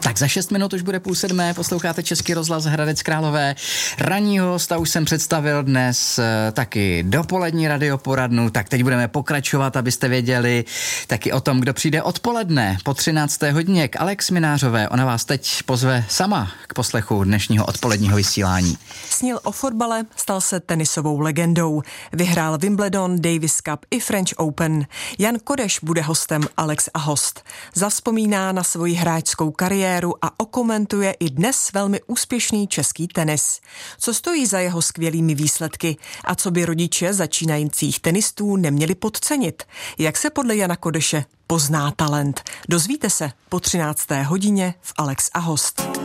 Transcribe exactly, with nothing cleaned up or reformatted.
Tak za šest minut už bude půl sedmé, posloucháte Český rozhlas Hradec Králové. Ranního hosta už jsem představil dnes taky dopolední radioporadnu, tak teď budeme pokračovat, abyste věděli taky o tom, kdo přijde odpoledne po třinácté hodině k Alex Minářové. Ona vás teď pozve sama k poslechu dnešního odpoledního vysílání. Snil o fotbale, stal se tenisovou legendou. Vyhrál Wimbledon, Davis Cup i French Open. Jan Kodeš bude hostem Alex a host. Zavzpomíná na svoji hráčskou kariéru a okomentuje i dnes velmi úspěšný český tenis. Co stojí za jeho skvělými výsledky a co by rodiče začínajících tenistů neměli podcenit? Jak se podle Jana Kodeše pozná talent? Dozvíte se po třinácté hodině v Alex a host.